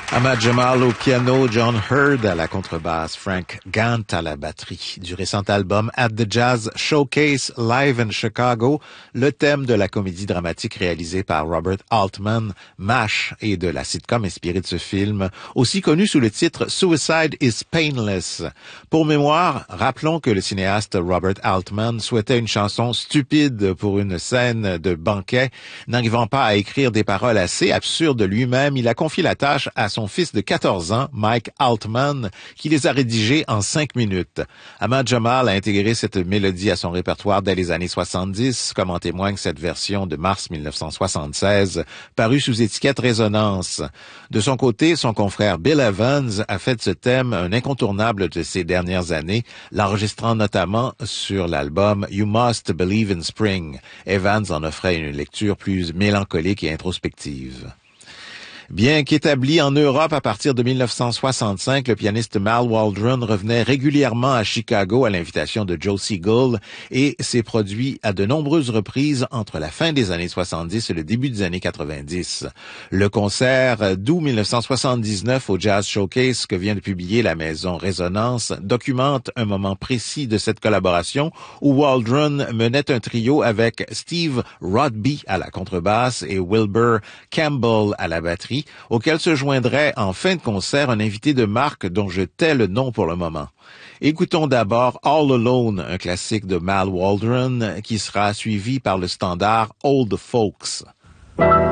Ahmad Jamal au piano, John Hurd à la contrebasse, Frank Gant à la batterie. Du récent album At the Jazz Showcase Live in Chicago, le thème de la comédie dramatique réalisée par Robert Altman, MASH, et de la sitcom inspirée de ce film, aussi connu sous le titre Suicide is Painless. Pour mémoire, rappelons que le cinéaste Robert Altman souhaitait une chanson stupide pour une scène de banquet. N'arrivant pas à écrire des paroles assez absurdes lui-même, il a confié la tâche à son fils de 14 ans, Mike Altman, qui les a rédigés en 5 minutes. Ahmad Jamal a intégré cette mélodie à son répertoire dès les années 70, comme en témoigne cette version de mars 1976, parue sous étiquette Résonance. De son côté, son confrère Bill Evans a fait de ce thème un incontournable de ces dernières années, l'enregistrant notamment sur l'album You Must Believe in Spring. Evans en offrait une lecture plus mélancolique et introspective. Bien qu'établi en Europe à partir de 1965, le pianiste Mal Waldron revenait régulièrement à Chicago à l'invitation de Joe Siegel et s'est produit à de nombreuses reprises entre la fin des années 70 et le début des années 90. Le concert d'août 1979 au Jazz Showcase que vient de publier la maison Résonance documente un moment précis de cette collaboration où Waldron menait un trio avec Steve Rodby à la contrebasse et Wilbur Campbell à la batterie, auquel se joindrait en fin de concert un invité de marque dont je tais le nom pour le moment. Écoutons d'abord All Alone, un classique de Mal Waldron, qui sera suivi par le standard Old Folks.